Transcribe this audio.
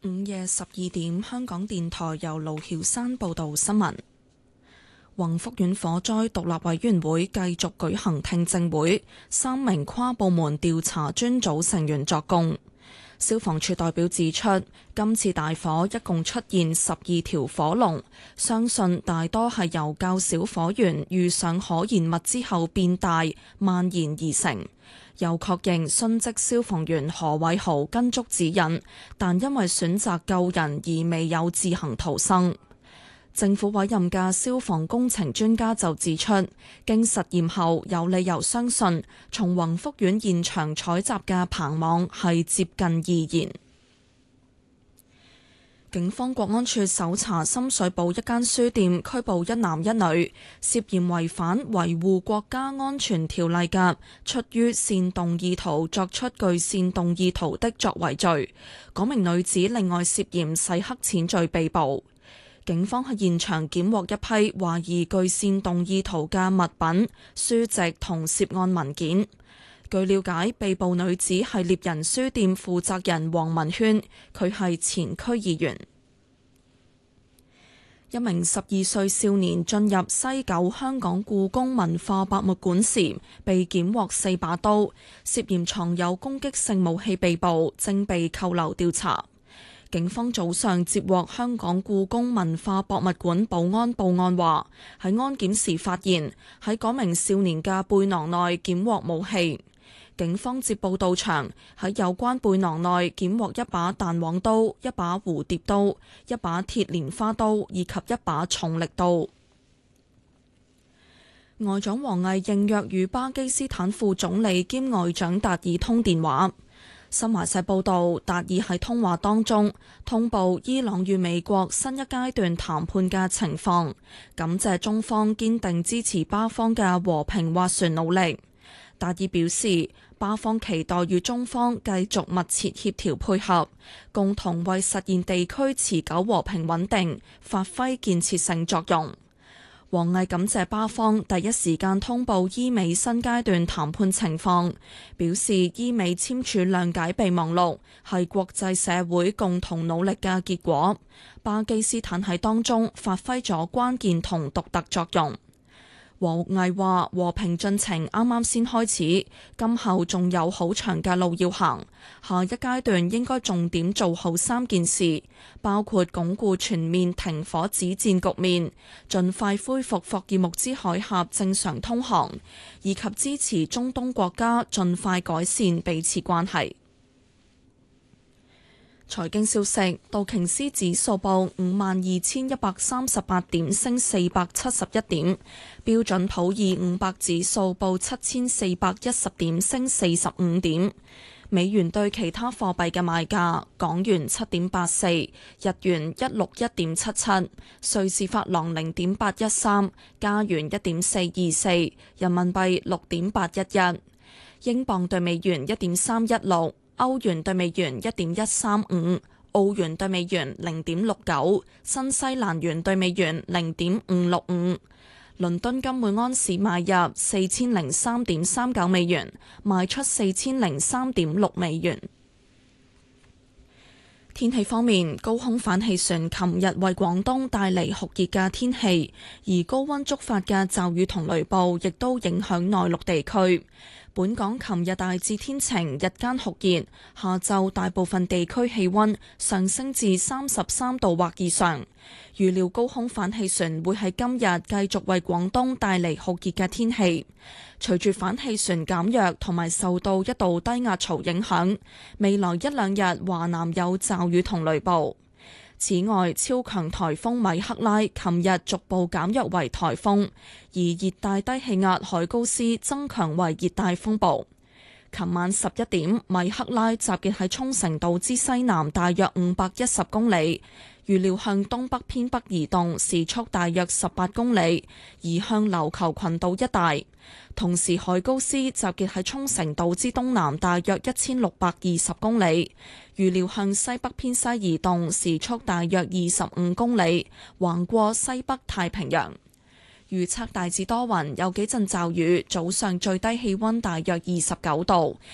午夜12點，香港電台由盧曉山報道新聞。宏福苑火災獨立委員會繼續舉行聽證會，3名跨部門調查專組成員作供。消防處代表指出，今次大火一共出現12條火龍，相信大多係由較小火源遇上可燃物之後變大蔓延而成。又確認殉職消防員何偉豪跟足指引，但因為選擇救人而未有自行逃生。政府委任嘅消防工程專家就指出，經實驗後有理由相信，從宏福苑現場採集嘅棚網係接近易燃。警方國安處搜查深水埗一間書店，拘捕一男一女，涉嫌違反維護國家安全條例嘅出於煽動意圖作出具煽動意圖的作為罪。嗰名女子另外涉嫌洗黑錢罪被捕。警方喺現場檢獲一批懷疑具煽動意圖嘅物品、書籍同涉案文件。據了解，被捕女子係獵人書店負責人黃文軒，佢係前區議員。一名12歲少年進入西九香港故宮文化博物館時，被檢獲4把刀，涉嫌藏有攻擊性武器被捕，正被扣留調查。警方早上接獲香港故宮文化博物館保安報案，話喺安檢時發現喺嗰名少年嘅背囊內檢獲武器。警方接報到場，喺有關背囊內檢獲一把彈簧刀、一把蝴蝶刀、一把鐵蓮花刀以及一把重力刀。外長王毅應約與巴基斯坦副總理兼外長達爾通電話。新華社報道，達爾喺通話當中通報伊朗與美國新一階段談判嘅情況，感謝中方堅定支持巴方嘅和平斡旋努力。達爾表示，巴方期待與中方繼續密切協調配合，共同為實現地區持久和平穩定發揮建設性作用。王毅感謝巴方第一時間通報伊美新階段談判情況，表示伊美簽署諒解備忘錄係國際社會共同努力嘅結果，巴基斯坦喺當中發揮咗關鍵同獨特作用。王毅話：和平進程啱啱先開始，今後仲有好長嘅路要行。下一階段應該重點做好3件事，包括鞏固全面停火止戰局面，盡快恢復霍爾木茲海峽正常通航，以及支持中東國家盡快改善彼此關係。財經消息，道瓊斯指數報52,138點，升471點；標準普爾500指數報7,410點，升45點。美元對其他貨幣嘅賣價：港元7.84，日元161.77，瑞士法郎0.813，加元1.424，人民幣6.811，英鎊對美元1.316。歐元對美元1.135，澳元對美元0.69，新西蘭元對美元0.565。倫敦金每安士買入4003.39美元，賣出4003.6美元。天氣方面，高空反氣旋琴日為廣東帶嚟酷熱嘅天氣，而高溫觸發嘅驟雨同雷暴亦都影響內陸地區。本港琴日大致天晴，日間酷熱，下晝大部分地區氣溫上升至33度或以上。預料高空反氣旋會喺今日繼續為廣東帶嚟酷熱嘅天氣。隨住反氣旋減弱同埋受到一道低壓槽影響，未來1、2日華南有驟雨同雷暴。此外，超強颱風米克拉琴日逐步減弱為颱風，而熱帶低氣壓海高斯增強為熱帶風暴。琴晚11點，米克拉集結喺沖繩島之西南大約510公里，預料向東北偏北移動，時速大約18公里，移向琉球群島一帶。同時，海高斯集結喺沖繩島之東南大約1620公里，預料向西北偏西移動，時速大約25公里，橫過西北太平洋。預測大致多雲，有幾陣驟雨，早上最低氣溫大約29度，